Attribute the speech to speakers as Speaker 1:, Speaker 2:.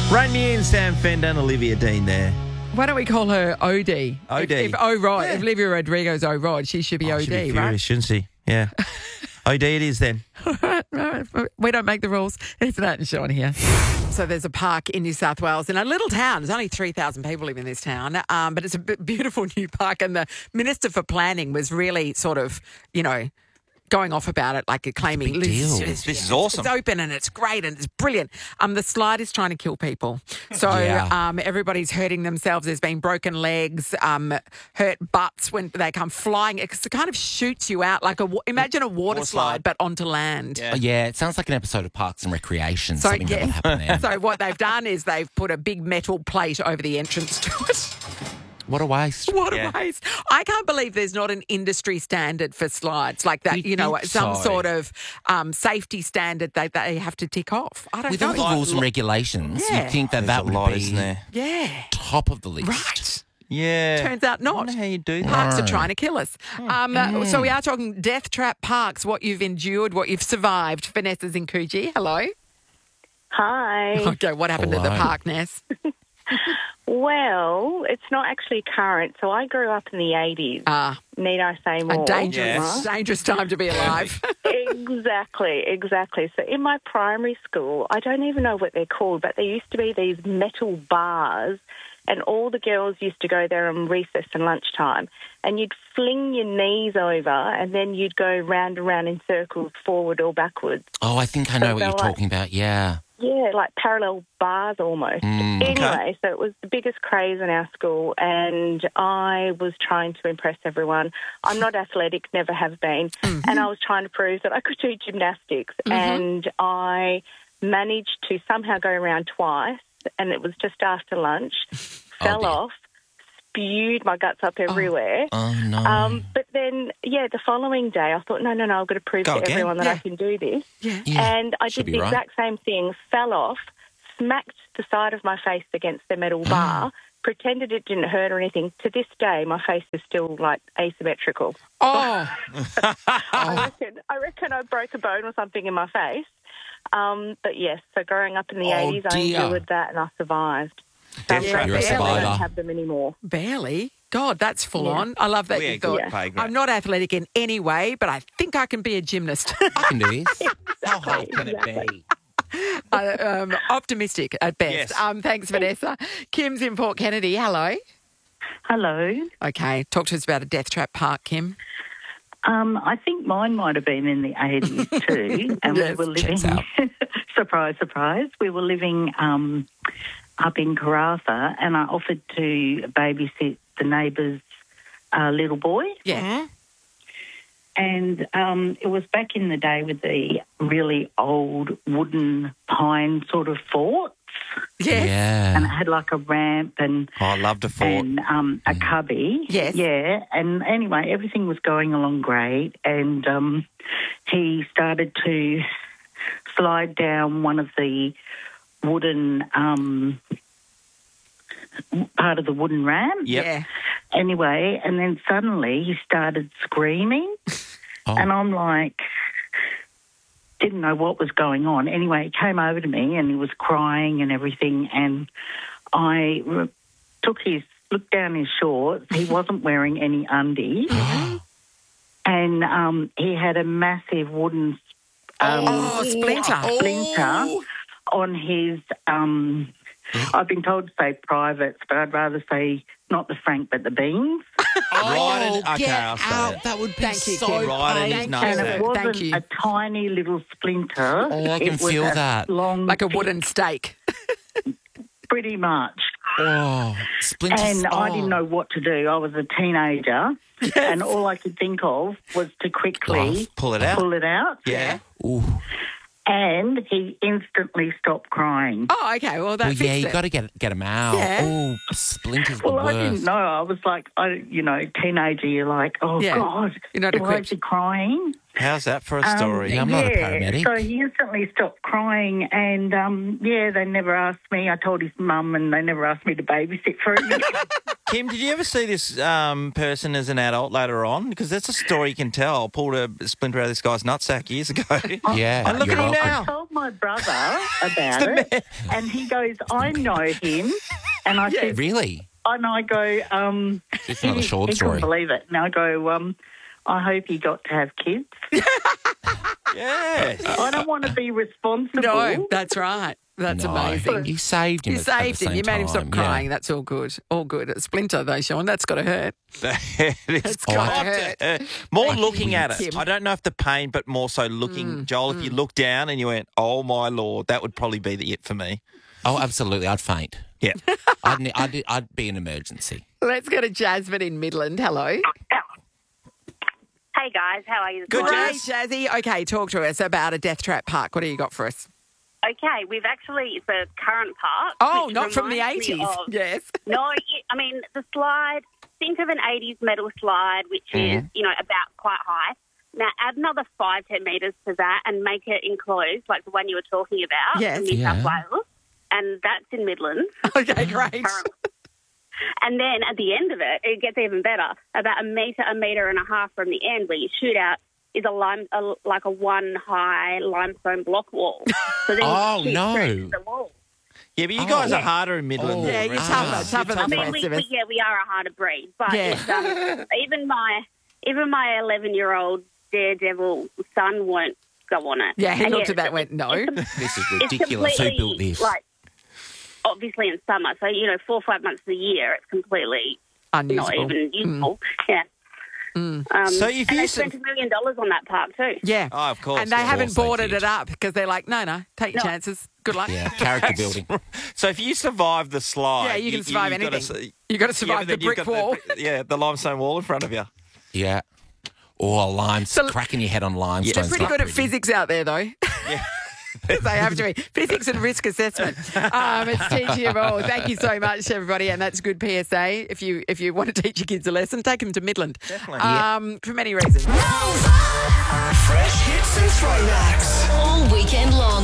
Speaker 1: Rain Me In, Sam Fender and Olivia Dean there.
Speaker 2: Why don't we call her OD?
Speaker 1: OD.
Speaker 2: If Olivia Rodrigo's O-Rod, she should be OD,
Speaker 1: She'd be
Speaker 2: right?
Speaker 1: furious, shouldn't she? Yeah. OD it is then.
Speaker 2: We don't make the rules. It's Nat and Sean here. So there's a park in New South Wales in a little town. There's only 3,000 people live in this town, but it's a beautiful new park. And the Minister for Planning was really sort of, going off about it, like claiming
Speaker 3: This is awesome.
Speaker 2: It's open and it's great and it's brilliant. The slide is trying to kill people. So everybody's hurting themselves. There's been broken legs, hurt butts when they come flying. It kind of shoots you out like imagine a water slide but onto land.
Speaker 3: Yeah, it sounds like an episode of Parks and Recreation.
Speaker 2: So,
Speaker 3: Something that will happen there.
Speaker 2: So what they've done is they've put a big metal plate over the entrance to it.
Speaker 3: What a waste.
Speaker 2: What a waste. I can't believe there's not an industry standard for slides like that, some sort of safety standard that they have to tick off. I don't
Speaker 3: With
Speaker 2: know.
Speaker 3: all the rules and regulations, you'd think that would be
Speaker 1: isn't there?
Speaker 2: Yeah.
Speaker 3: top of the list.
Speaker 2: Right.
Speaker 1: Yeah.
Speaker 2: Turns out not.
Speaker 1: I wonder how you do that.
Speaker 2: Parks are trying to kill us. So we are talking Death Trap Parks, what you've endured, what you've survived. Vanessa's in Coogee. Hello.
Speaker 4: Hi.
Speaker 2: Okay, what happened at the park, Ness?
Speaker 4: Well, it's not actually current. So I grew up in the 80s. Need I say more?
Speaker 2: A dangerous time to be alive.
Speaker 4: Exactly. So in my primary school, I don't even know what they're called, but there used to be these metal bars, and all the girls used to go there on recess and lunchtime, and you'd fling your knees over, and then you'd go round and round in circles, forward or backwards.
Speaker 3: Oh, I think I know what you're talking about, yeah.
Speaker 4: Yeah, like parallel bars almost. Anyway, so it was the biggest craze in our school, and I was trying to impress everyone. I'm not athletic, never have been, and I was trying to prove that I could do gymnastics, and I managed to somehow go around twice, and it was just after lunch, fell off, spewed my guts up everywhere.
Speaker 3: Oh, no.
Speaker 4: But then, the following day, I thought, no, I've got to prove to everyone that I can do this.
Speaker 2: Yeah.
Speaker 4: And I did the exact same thing, fell off, smacked the side of my face against the metal bar, pretended it didn't hurt or anything. To this day, my face is still, asymmetrical.
Speaker 2: Oh.
Speaker 4: I reckon I broke a bone or something in my face. But, yes, so growing up in the 80s, I endured that and I survived.
Speaker 3: You're a survivor.
Speaker 4: I don't have them anymore.
Speaker 2: Barely. God, that's full on. I love that you thought, I'm not athletic in any way, but I think I can be a gymnast.
Speaker 3: I can do this. How hard can it be?
Speaker 2: Optimistic at best.
Speaker 1: Yes.
Speaker 2: Thanks, Vanessa. Kim's in Port Kennedy. Hello.
Speaker 5: Hello.
Speaker 2: Okay, talk to us about a Death Trap Park, Kim.
Speaker 5: I think mine might have been in the 80s too. And we were living, surprise, we were living up in Karratha, and I offered to babysit the neighbour's little boy.
Speaker 2: Yeah.
Speaker 5: And it was back in the day with the really old wooden pine sort of forts.
Speaker 2: Yeah.
Speaker 5: And it had like a ramp and
Speaker 1: I loved a fort.
Speaker 5: and a cubby.
Speaker 2: Yes.
Speaker 5: Yeah. And anyway, everything was going along great, and he started to slide down one of the wooden part of the wooden ramp.
Speaker 1: Yep.
Speaker 2: Yeah.
Speaker 5: Anyway, and then suddenly he started screaming, and I'm like, didn't know what was going on. Anyway, he came over to me and he was crying and everything, and I looked down his shorts. He wasn't wearing any undies, and he had a massive wooden
Speaker 2: splinter.
Speaker 5: On his, I've been told to say privates, but I'd rather say not the Frank but the beans.
Speaker 1: Right. Okay,
Speaker 3: get
Speaker 1: I'll say
Speaker 3: out.
Speaker 1: that.
Speaker 3: That would be
Speaker 2: Thank you,
Speaker 3: so
Speaker 2: Kim.
Speaker 1: Right in his
Speaker 3: painful.
Speaker 1: nose.
Speaker 5: And it
Speaker 2: Thank
Speaker 5: wasn't
Speaker 2: you.
Speaker 5: a tiny little splinter.
Speaker 3: Oh, I can
Speaker 5: It was
Speaker 3: feel
Speaker 5: a
Speaker 3: that.
Speaker 5: Long,
Speaker 2: Like a wooden stake.
Speaker 5: pretty much.
Speaker 3: Oh, splinters.
Speaker 5: And I didn't know what to do. I was a teenager, and all I could think of was to quickly
Speaker 1: Pull it out.
Speaker 5: Yeah.
Speaker 3: Ooh.
Speaker 5: And he instantly stopped crying.
Speaker 2: Oh, okay. Well, that
Speaker 3: Well,
Speaker 2: fixed
Speaker 3: yeah, you
Speaker 2: it.
Speaker 3: got to get them out.
Speaker 2: Yeah.
Speaker 3: Oh, splinters the
Speaker 5: Well, I didn't
Speaker 3: worst.
Speaker 5: know. I was like, teenager, you're like, oh,
Speaker 2: Yeah.
Speaker 5: God,
Speaker 2: You're not
Speaker 5: why
Speaker 2: equipped.
Speaker 5: is he crying?
Speaker 1: How's that for a story?
Speaker 3: Yeah, I'm not a paramedic.
Speaker 5: So he instantly stopped crying, and they never asked me. I told his mum, and they never asked me to babysit for him.
Speaker 1: Kim, did you ever see this person as an adult later on? Because that's a story you can tell. Pulled a splinter out of this guy's nutsack years ago.
Speaker 3: Yeah.
Speaker 1: And look at him now.
Speaker 5: I told my brother about it, and he goes, "I know him," and I said,
Speaker 3: Really?
Speaker 5: and I go,
Speaker 3: It's not a short
Speaker 5: he
Speaker 3: story.
Speaker 5: couldn't believe it. And I go, I hope he got to have kids.
Speaker 1: Yes.
Speaker 5: I don't want to be responsible.
Speaker 2: No, that's right. That's
Speaker 3: No,
Speaker 2: amazing.
Speaker 3: You saved him.
Speaker 2: You
Speaker 3: at the
Speaker 2: saved him.
Speaker 3: same
Speaker 2: You made him stop
Speaker 3: time,
Speaker 2: crying.
Speaker 3: yeah.
Speaker 2: That's all good. All good. A splinter, though, Sean. That's got to hurt.
Speaker 1: It's
Speaker 2: gotta hurt.
Speaker 1: More looking at it.
Speaker 2: Kim.
Speaker 1: I don't know if the pain, but more so looking. Joel, if you look down and you went, oh, my Lord, that would probably be the it for me.
Speaker 3: Oh, absolutely. I'd faint.
Speaker 1: Yeah.
Speaker 3: I'd be an emergency.
Speaker 2: Let's go to Jasmine in Midland. Hello.
Speaker 6: Hey guys, how are you?
Speaker 1: Good,
Speaker 2: Great,
Speaker 1: Jazz.
Speaker 2: Jazzy. Okay, talk to us about a death trap park. What do you got for us?
Speaker 6: Okay, we've actually, it's a current park.
Speaker 2: Oh,
Speaker 6: which
Speaker 2: not from the
Speaker 6: reminds me
Speaker 2: 80s.
Speaker 6: of-
Speaker 2: Yes.
Speaker 6: No, I mean, the slide, think of an 80s metal slide, which is, about quite high. Now, add another 5-10 metres to that and make it enclosed, like the one you were talking about
Speaker 2: Yes.
Speaker 6: in New
Speaker 3: Yeah.
Speaker 6: South Wales. And that's in Midlands.
Speaker 2: Okay, great.
Speaker 6: currently. And then at the end of it, it gets even better. About a metre and a half from the end where you shoot out is a one high limestone block wall. So then
Speaker 3: Oh,
Speaker 6: you shoot
Speaker 3: no.
Speaker 6: straight to the wall.
Speaker 1: Yeah, but you guys are harder in Midland.
Speaker 3: Oh,
Speaker 2: Yeah,
Speaker 1: than
Speaker 2: you're
Speaker 1: the rest
Speaker 2: tougher,
Speaker 1: of us.
Speaker 2: tougher
Speaker 1: You're
Speaker 2: than the
Speaker 6: I mean,
Speaker 2: rest of us.
Speaker 6: we are a harder breed, but
Speaker 2: Yeah.
Speaker 6: it's, even my 11-year-old daredevil son won't go on it.
Speaker 2: Yeah, he
Speaker 6: And
Speaker 2: looked at that and went, no.
Speaker 3: This is
Speaker 6: It's
Speaker 3: ridiculous. Who
Speaker 6: completely,
Speaker 3: built this?
Speaker 6: like, obviously in summer, so 4 or 5 months of the year, it's completely
Speaker 2: Unusable.
Speaker 6: not even useful. Yeah.
Speaker 1: So if
Speaker 6: and
Speaker 1: you
Speaker 6: they spent $1 million on that park too.
Speaker 2: Yeah.
Speaker 1: Oh, of course.
Speaker 2: And they
Speaker 1: yeah.
Speaker 2: haven't
Speaker 3: Of course they
Speaker 2: boarded
Speaker 3: did.
Speaker 2: it up because they're like, no, take your
Speaker 6: No.
Speaker 2: chances. Good luck.
Speaker 3: Yeah, character building.
Speaker 1: So if you survive the slide,
Speaker 2: Yeah, you can survive
Speaker 1: you've gotta
Speaker 2: anything.
Speaker 1: s-
Speaker 2: You've got to
Speaker 1: yeah,
Speaker 2: survive
Speaker 1: but
Speaker 2: the
Speaker 1: then you've
Speaker 2: brick
Speaker 1: got
Speaker 2: wall.
Speaker 1: the limestone wall in front of you.
Speaker 3: Yeah. Or lime,
Speaker 2: So-
Speaker 3: cracking your head on limestone.
Speaker 2: They're pretty good at physics out there, though.
Speaker 1: Yeah.
Speaker 2: They have to be. Physics and risk assessment. It's teaching you all. Thank you so much, everybody. And that's good PSA. If you want to teach your kids a lesson, take them to Midland.
Speaker 1: Definitely.
Speaker 2: For many reasons.
Speaker 7: No fun.